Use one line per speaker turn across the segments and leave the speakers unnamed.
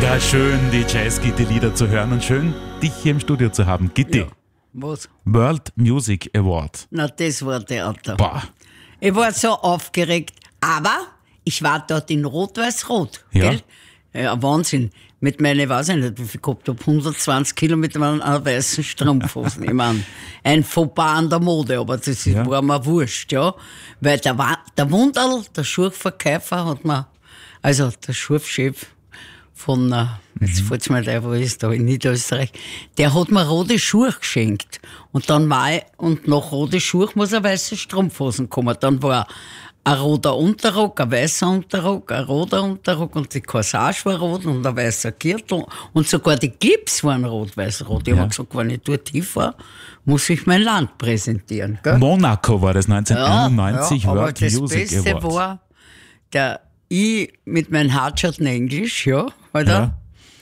Ja, schön, die Jazz-Gitti-Lieder zu hören und schön, dich hier im Studio zu haben. Gitti,
Ja. Was?
World Music Award.
Na, das war Theater.
Boah.
Ich war so aufgeregt, aber ich war dort in Rot-Weiß-Rot.
Ja.
Gell? Ja, Wahnsinn. Mit meinen, weiß ich nicht, wie viel gehabt habe, 120 Kilo mit einer weißen Strumpfhosen. Ich meine, ein Fauxpas an der Mode, aber das ist,
Ja.
war mir wurscht, ja. Weil der Wunderl, der Schuhverkäufer, hat mir, also der Schufchef von, jetzt fällt's mir ein, wo ist da, in Niederösterreich, der hat mir rote Schuhe geschenkt. Und dann war ich, und nach rote Schuhe muss ein weiße Strumpfhosen kommen. Dann war ein roter Unterrock, ein weißer Unterrock, ein roter Unterrock und die Corsage war rot und ein weißer Gürtel und sogar die Clips waren rot-weiß-rot. Ich
Ja.
habe gesagt, wenn ich dort hinfahre, muss ich mein Land präsentieren. Gell?
Monaco war das 1991
aber
World
das
Music
Beste
Award.
war, ich mit meinem hartschatten Englisch, ja, oder?
Ja.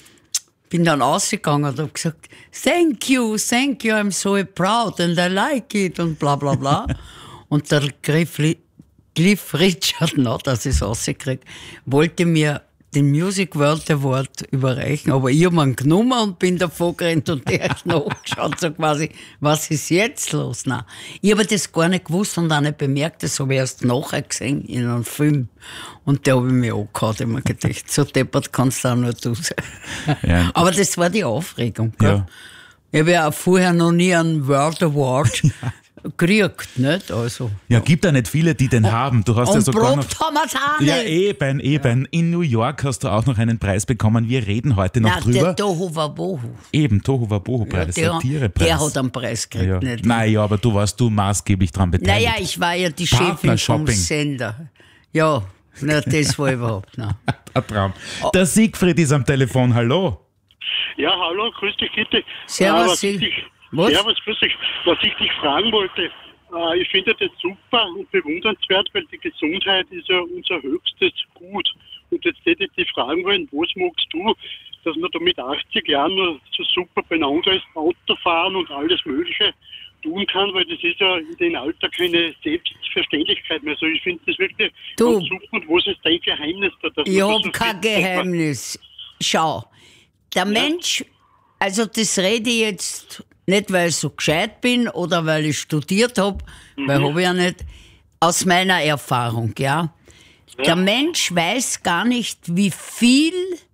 Bin dann rausgegangen und hab gesagt, thank you, I'm so proud and I like it und bla bla bla. Und der Cliff Richard, noch, dass ich es rausgekriegt, wollte mir den Music World Award überreichen, aber ich hab ihn genommen und bin davor gerannt und der hat nachgeschaut, so quasi, was ist jetzt los? Nein. Ich habe das gar nicht gewusst und auch nicht bemerkt, das habe ich erst nachher gesehen in einem Film. Und da habe ich mich angehauen, ich mir gedacht, so deppert kannst du auch nur du sein.
Ja.
Aber das war die Aufregung. Gell?
Ja.
Ich habe ja auch vorher noch nie einen World Award gekriegt, nicht? Also,
Ja, gibt ja nicht viele, die den haben. Du hast ja
und
sogar noch...
probt haben wir es auch nicht.
Ja, eben. In New York hast du auch noch einen Preis bekommen. Wir reden heute noch
Nein,
drüber.
der Tohu Wabohu.
Eben, Tohu Wabohu-Preis,
Ja,
Satirepreis.
der hat einen Preis gekriegt,
Ja.
nicht?
Naja, aber du warst maßgeblich dran beteiligt.
Naja, ich war ja die Chefin vom
Partnershopping.
Sender. Ja, na, das war überhaupt nicht.
Ein Traum. Der Siegfried ist am Telefon, hallo.
Ja, hallo, grüß dich, Gitti.
Servus,
was ich dich,
was?
Servus, grüß dich. Was ich dich fragen wollte, ich finde das super und bewundernswert, weil die Gesundheit ist ja unser höchstes Gut. Und jetzt hätte ich dich fragen wollen, was magst du, dass man da mit 80 Jahren noch so super beieinander ist, Auto fahren und alles Mögliche tun kann, weil das ist ja in dem Alter keine Selbstverständlichkeit mehr. Also ich finde das wirklich
Du.
ganz super. Und was ist dein Geheimnis da? dass
Ich
man da
hab
so
kein
fit ist?
Geheimnis. Schau, der Mensch, also das rede ich jetzt nicht, weil ich so gescheit bin oder weil ich studiert habe, weil habe ich ja nicht, aus meiner Erfahrung, ja. Der Mensch weiß gar nicht, wie viel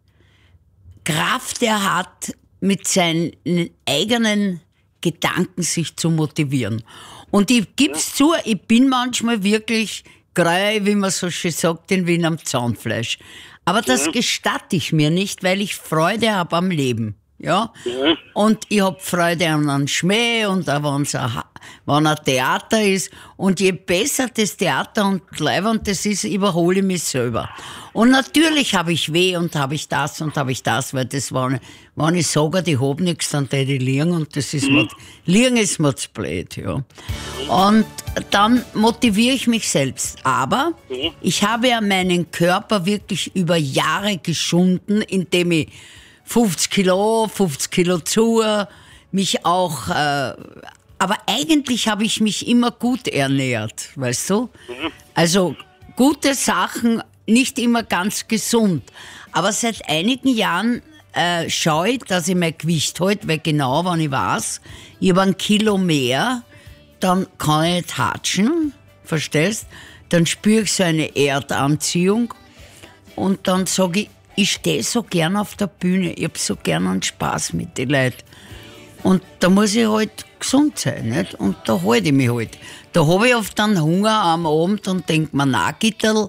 Kraft er hat, mit seinen eigenen Gedanken sich zu motivieren. Und ich gib's zu, ich bin manchmal wirklich grau, wie man so schön sagt, in Wien am Zaunfleisch. Aber das gestatte ich mir nicht, weil ich Freude habe am Leben. Ja? Und ich hab Freude an einem Schmäh und auch wenn ein Theater ist. Und je besser das Theater und leibend das ist, überhole ich mich selber. Und natürlich habe ich weh und habe ich das und habe ich das, weil das war, wenn ich sage, ich hab nichts, dann tät ich liegen und das ist mir, liegen ist mir zu blöd, ja. Und dann motiviere ich mich selbst. Aber ich habe ja meinen Körper wirklich über Jahre geschunden, indem ich 50 Kilo zu, mich auch, aber eigentlich habe ich mich immer gut ernährt, weißt du? Also gute Sachen, nicht immer ganz gesund. Aber seit einigen Jahren schaue ich, dass ich mein Gewicht halte, weil genau, wenn ich weiß, ich habe 1 Kilo mehr, dann kann ich nicht hatschen, verstehst? Dann spüre ich so eine Erdanziehung und dann sage ich stehe so gern auf der Bühne, ich habe so gern einen Spaß mit den Leuten. Und da muss ich halt gesund sein, nicht? Und da halte ich mich halt. Da habe ich oft dann Hunger am Abend und denke mir, na Gitterl,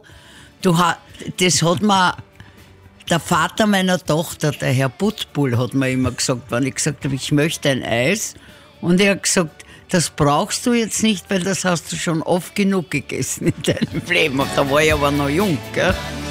das hat mir der Vater meiner Tochter, der Herr Butzbull, hat mir immer gesagt, wenn ich gesagt habe, ich möchte ein Eis. Und er hat gesagt, das brauchst du jetzt nicht, weil das hast du schon oft genug gegessen in deinem Leben. Und da war ich aber noch jung, gell?